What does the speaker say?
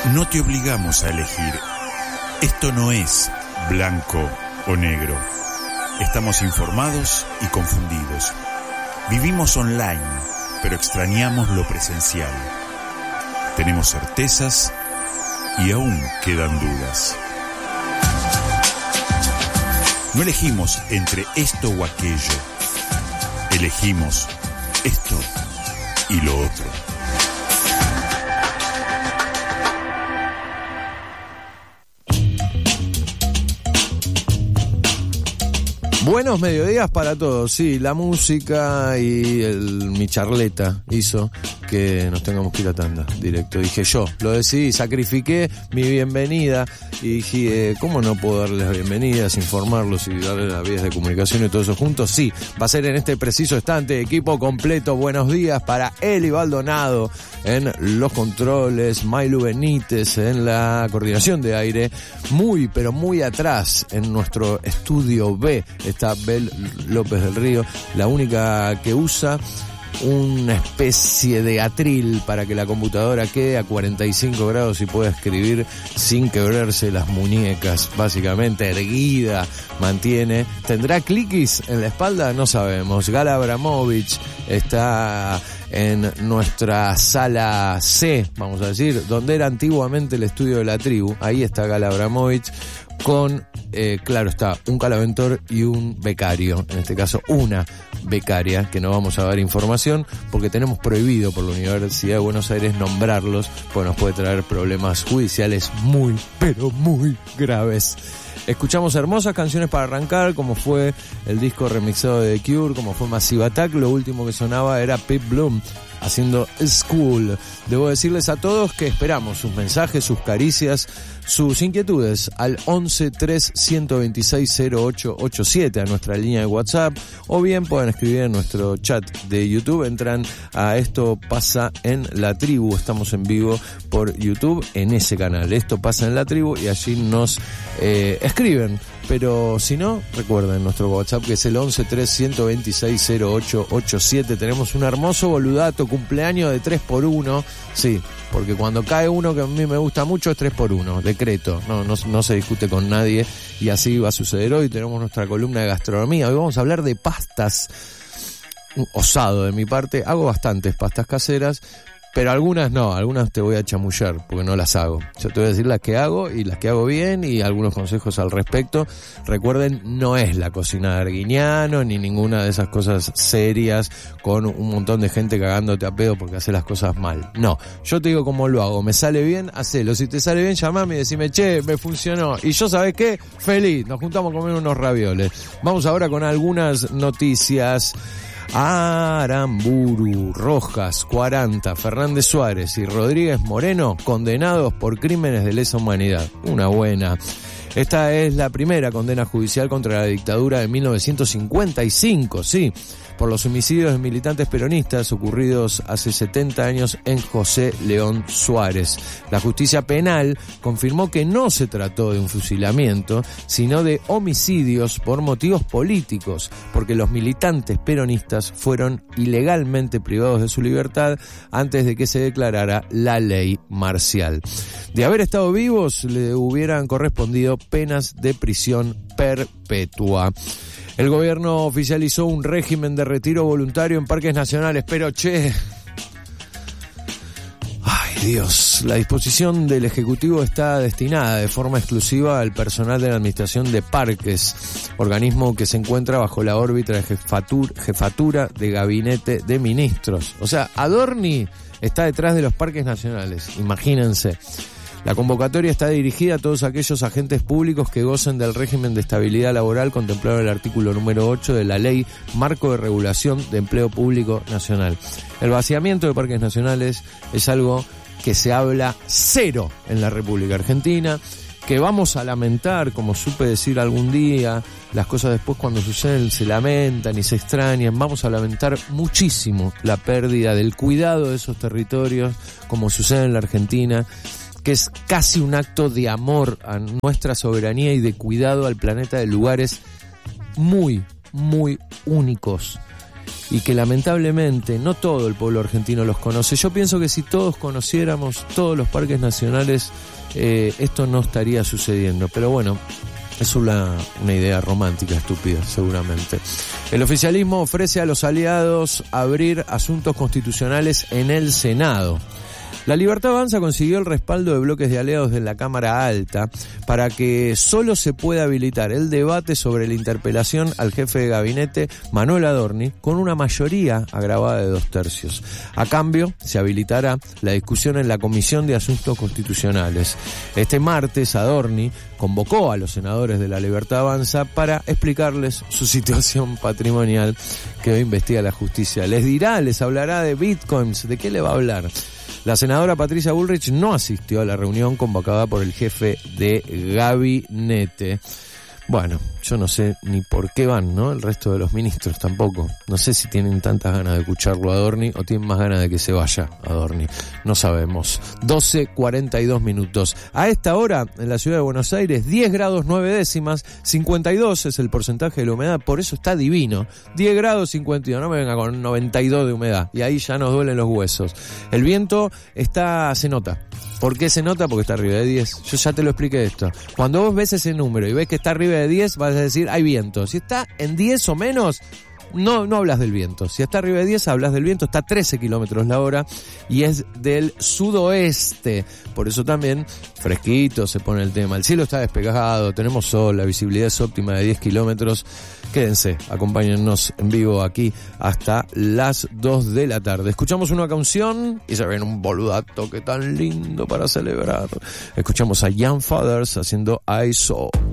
No te obligamos a elegir. Esto no es blanco o negro. Estamos informados y confundidos. Vivimos online, pero extrañamos lo presencial. Tenemos certezas y aún quedan dudas. No elegimos entre esto o aquello. Elegimos esto y lo otro. Buenos mediodías para todos. Sí, la música y mi charleta hizo que nos tengamos que ir a tanda directo. Dije yo, lo decidí, sacrifiqué mi bienvenida y dije, ¿cómo no puedo darles bienvenidas, informarlos y darles las vías de comunicación y todo eso juntos? Sí, va a ser en este preciso instante. Equipo completo, buenos días para Eli Baldonado en los controles, Mailu Benítez en la coordinación de aire, muy pero muy atrás en nuestro estudio B está Bel López del Río, la única que usa una especie de atril para que la computadora quede a 45 grados y pueda escribir sin quebrarse las muñecas, básicamente erguida, mantiene. ¿Tendrá cliquis en la espalda? No sabemos. Gala Abramovich está en nuestra sala C, vamos a decir, donde era antiguamente el estudio de la tribu. Ahí está Gala Abramovich con, claro está, un calaventor y un becario, en este caso una becaria, que no vamos a dar información porque tenemos prohibido por la Universidad de Buenos Aires nombrarlos, pues nos puede traer problemas judiciales muy, pero muy graves. Escuchamos hermosas canciones para arrancar, como fue el disco remixado de The Cure, como fue Massive Attack. Lo último que sonaba era Pip Bloom haciendo School. Debo decirles a todos que esperamos sus mensajes, sus caricias, sus inquietudes al 11 3 126 0887 a nuestra línea de WhatsApp, o bien pueden escribir en nuestro chat de YouTube. Entran a Esto Pasa en la Tribu, estamos en vivo por YouTube en ese canal, Esto Pasa en la Tribu, y allí nos escriben. Pero si no, recuerden nuestro WhatsApp, que es el 11 3 126 0887. Tenemos un hermoso boludato, cumpleaños de 3x1. Sí, porque cuando cae uno que a mí me gusta mucho es 3x1, decreto. No se discute con nadie, y así va a suceder hoy. Tenemos nuestra columna de gastronomía. Hoy vamos a hablar de pastas. Osado de mi parte, hago bastantes pastas caseras, pero algunas no, algunas te voy a chamullar porque no las hago. Yo te voy a decir las que hago y las que hago bien y algunos consejos al respecto. Recuerden, no es la cocina de Arguiñano ni ninguna de esas cosas serias con un montón de gente cagándote a pedo porque hace las cosas mal. No, yo te digo cómo lo hago. Me sale bien, hacelo. Si te sale bien, llamame y decime, che, me funcionó. Y yo, ¿sabés qué? Feliz, nos juntamos a comer unos ravioles. Vamos ahora con algunas noticias. Aramburu, Rojas, 40, Fernández Suárez y Rodríguez Moreno condenados por crímenes de lesa humanidad. Una buena. Esta es la primera condena judicial contra la dictadura de 1955, sí, por los homicidios de militantes peronistas ocurridos hace 70 años en José León Suárez. La justicia penal confirmó que no se trató de un fusilamiento, sino de homicidios por motivos políticos, porque los militantes peronistas fueron ilegalmente privados de su libertad antes de que se declarara la ley marcial. De haber estado vivos, le hubieran correspondido penas de prisión perpetua. El gobierno oficializó un régimen de retiro voluntario en parques nacionales, pero che... Ay, Dios, la disposición del Ejecutivo está destinada de forma exclusiva al personal de la Administración de Parques, organismo que se encuentra bajo la órbita de jefatura de Gabinete de Ministros. O sea, Adorni está detrás de los parques nacionales, imagínense. La convocatoria está dirigida a todos aquellos agentes públicos que gocen del régimen de estabilidad laboral contemplado en el artículo número 8 de la Ley Marco de Regulación de Empleo Público Nacional. El vaciamiento de parques nacionales es algo que se habla cero en la República Argentina, que vamos a lamentar, como supe decir algún día, las cosas después cuando suceden se lamentan y se extrañan. Vamos a lamentar muchísimo la pérdida del cuidado de esos territorios, como sucede en la Argentina, que es casi un acto de amor a nuestra soberanía y de cuidado al planeta, de lugares muy, muy únicos y que lamentablemente no todo el pueblo argentino los conoce. Yo pienso que si todos conociéramos todos los parques nacionales, esto no estaría sucediendo. Pero bueno, es una idea romántica, estúpida, seguramente. El oficialismo ofrece a los aliados abrir asuntos constitucionales en el Senado. La Libertad Avanza consiguió el respaldo de bloques de aliados de la Cámara Alta para que solo se pueda habilitar el debate sobre la interpelación al jefe de gabinete, Manuel Adorni, con una mayoría agravada de 2/3. A cambio, se habilitará la discusión en la Comisión de Asuntos Constitucionales. Este martes, Adorni convocó a los senadores de la Libertad Avanza para explicarles su situación patrimonial que hoy investiga la justicia. Les hablará de bitcoins. ¿De qué le va a hablar? La senadora Patricia Bullrich no asistió a la reunión convocada por el jefe de gabinete. Bueno, yo no sé ni por qué van, ¿no? El resto de los ministros tampoco. No sé si tienen tantas ganas de escucharlo a Adorni o tienen más ganas de que se vaya Adorni. No sabemos. 12:42 minutos. A esta hora, en la ciudad de Buenos Aires, 10 grados 9 décimas, 52 es el porcentaje de la humedad, por eso está divino. 10 grados 52, no me venga con 92 de humedad. Y ahí ya nos duelen los huesos. El viento se nota. ¿Por qué se nota? Porque está arriba de 10. Yo ya te lo expliqué esto. Cuando vos ves ese número y ves que está arriba de 10, vas a decir, hay viento. Si está en 10 o menos, no hablas del viento. Si está arriba de 10, hablas del viento. Está a 13 kilómetros la hora y es del sudoeste. Por eso también fresquito se pone el tema. El cielo está despejado, tenemos sol, la visibilidad es óptima de 10 kilómetros. Quédense, acompáñennos en vivo aquí hasta las 2 de la tarde. Escuchamos una canción y se ven un boludato que tan lindo para celebrar. Escuchamos a Young Fathers haciendo I Saw.